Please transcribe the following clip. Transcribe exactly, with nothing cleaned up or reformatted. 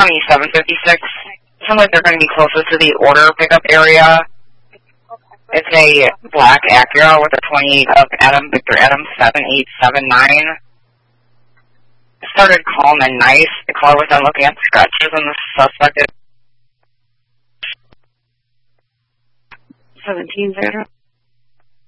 twenty-seven fifty-six. Sounds like they're going to be closer to the order pickup area. It's a black Acura with a twenty-eight of Adam, Victor Adams seven eight seven nine. It started calm and nice. The caller was done looking at the scratches and the suspect is seventeen zero.